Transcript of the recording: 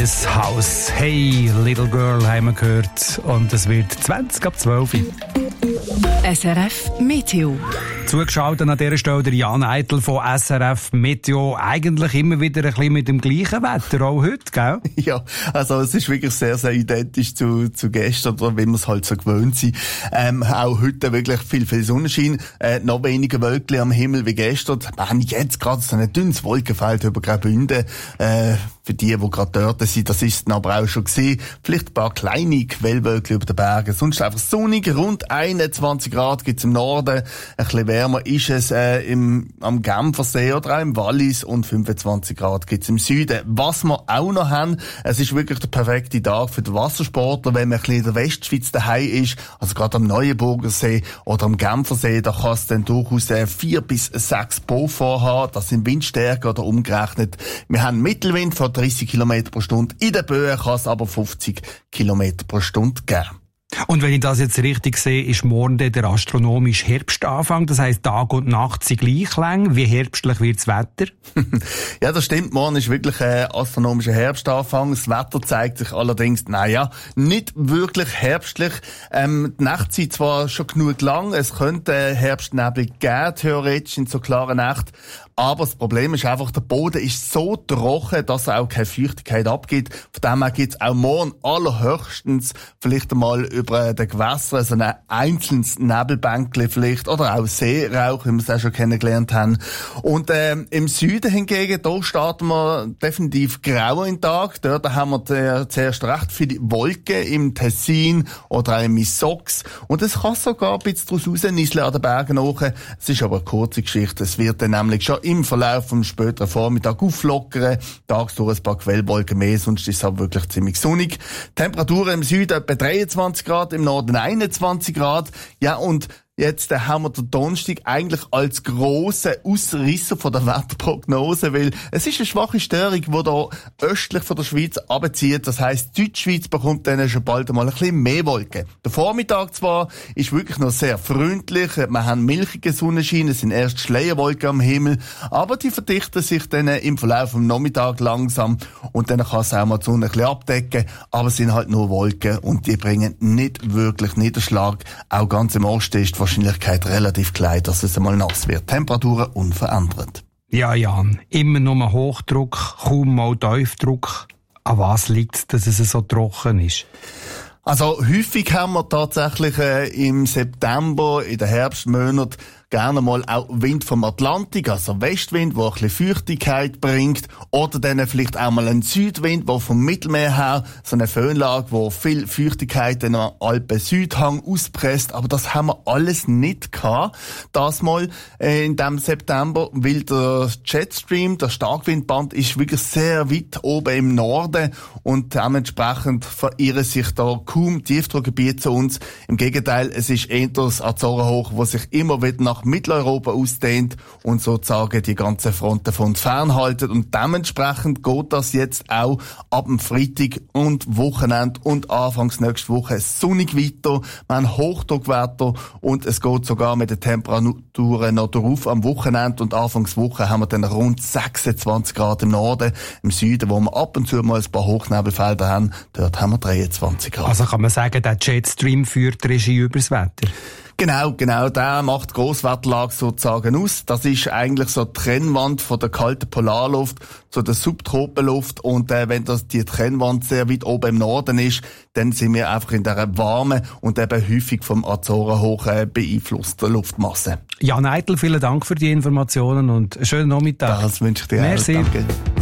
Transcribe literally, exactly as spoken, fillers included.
Swedish House. Hey, Little Girl haben wir gehört. Und es wird zwanzig ab zwölf. S R F Meteo. Zugeschaut an dieser Stelle der Jan Eitel von S R F Meteo. Eigentlich immer wieder ein bisschen mit dem gleichen Wetter, auch heute, gell? Ja, also es ist wirklich sehr, sehr identisch zu, zu gestern, oder wie wir es halt so gewöhnt sind. Ähm, auch heute wirklich viel, viel Sonnenschein, äh, noch weniger Wölkchen am Himmel wie gestern. Wir haben jetzt gerade so ein dünnes Wolkenfeld über Graubünden. Äh, für die, die gerade dort sind, das ist es aber auch schon gesehen. Vielleicht ein paar kleine Quellwölkchen über den Bergen. Sonst einfach sonnig, rund einundzwanzig Grad gibt's im Norden. Ein bisschen wärmer ist es äh, im, am Genfersee oder auch im Wallis und fünfundzwanzig Grad gibt's im Süden. Was wir auch noch haben, es ist wirklich der perfekte Tag für den Wassersportler, wenn man ein bisschen in der Westschweiz daheim ist, also gerade am Neuenburger See oder am Genfersee, da kann es dann durchaus äh, vier bis sechs Beaufort haben. Das sind Windstärke oder umgerechnet. Wir haben Mittelwind von dreißig Kilometer pro Stunde. In den Böen kann es aber fünfzig Kilometer pro Stunde geben. Und wenn ich das jetzt richtig sehe, ist morgen der astronomische Herbstanfang. Das heisst, Tag und Nacht sind gleich lang. Wie herbstlich wird das Wetter? Ja, das stimmt. Morgen ist wirklich ein astronomischer Herbstanfang. Das Wetter zeigt sich allerdings, naja, nicht wirklich herbstlich. Ähm, die Nacht sind zwar schon genug lang. Es könnte Herbstnebel geben, theoretisch in so klaren Nacht. Aber das Problem ist einfach, der Boden ist so trocken, dass er auch keine Feuchtigkeit abgibt. Von dem her gibt es auch morgen allerhöchstens vielleicht einmal über den Gewässern so ein einzelnes Nebelbänkchen vielleicht oder auch Seerauch, wie wir es auch schon kennengelernt haben. Und ähm, im Süden hingegen, da starten wir definitiv grau in den Tag. Dort haben wir zuerst recht viele Wolken im Tessin oder auch im Missox. Und es kann sogar ein bisschen daraus rausnieseln an den Bergen hoch. Es ist aber eine kurze Geschichte. Es wird dann nämlich schon im Verlauf vom späteren Vormittag auflockern. Tagsdurch ein paar Quellwolken mehr, sonst ist es aber wirklich ziemlich sonnig. Temperaturen im Süden etwa dreiundzwanzig Grad, im Norden einundzwanzig Grad. Ja, und jetzt äh, haben wir den Donnerstag eigentlich als grossen Ausrisser von der Wetterprognose, weil es ist eine schwache Störung, die da östlich von der Schweiz abzieht. Das heisst, die Deutschschweiz bekommt dann schon bald einmal ein bisschen mehr Wolken. Der Vormittag zwar ist wirklich noch sehr freundlich, wir haben milchige Sonnenschein, es sind erst Schleierwolken am Himmel, aber die verdichten sich dann im Verlauf des Nachmittags langsam und dann kann es auch mal die Sonne ein bisschen abdecken, aber es sind halt nur Wolken und die bringen nicht wirklich Niederschlag. Auch ganz im Osten ist die Wahrscheinlichkeit relativ klein, dass es einmal nass wird. Temperaturen unverändert. Ja, Jan, immer nur Hochdruck, kaum mal Tiefdruck. An was liegt es, dass es so trocken ist? Also häufig haben wir tatsächlich äh, im September, in den Herbstmonaten, gerne mal auch Wind vom Atlantik, also Westwind, der ein bisschen Feuchtigkeit bringt, oder dann vielleicht auch mal ein Südwind, der vom Mittelmeer her so eine Föhnlage, wo viel Feuchtigkeit in den Alpen-Südhang auspresst, aber das haben wir alles nicht gehabt, das mal äh, in dem September, weil der Jetstream, der Starkwindband, ist wirklich sehr weit oben im Norden und dementsprechend verirren sich da kaum Tiefdruckgebiete zu uns. Im Gegenteil, es ist eher das Azorenhoch, wo sich immer wieder nach Mitteleuropa ausdehnt und sozusagen die ganzen Fronten von uns fernhalten. Und dementsprechend geht das jetzt auch ab dem Freitag und Wochenende und anfangs nächste Woche sonnig weiter. Wir haben Hochdruckwetter und es geht sogar mit den Temperaturen noch drauf. Am Wochenende und Anfangswoche haben wir dann rund sechsundzwanzig Grad im Norden. Im Süden, wo wir ab und zu mal ein paar Hochnebelfelder haben, dort haben wir dreiundzwanzig Grad. Also kann man sagen, der Jetstream führt die Regie übers Wetter? Genau, genau, der macht die Grosswetterlage sozusagen aus. Das ist eigentlich so die Trennwand von der kalten Polarluft zu der Subtropenluft. Und äh, wenn das die Trennwand sehr weit oben im Norden ist, dann sind wir einfach in dieser warmen und eben häufig vom Azorenhoch äh, beeinflussten Luftmasse. Jan Eitel, vielen Dank für die Informationen und einen schönen Nachmittag. Das wünsche ich dir Merci. auch. Danke.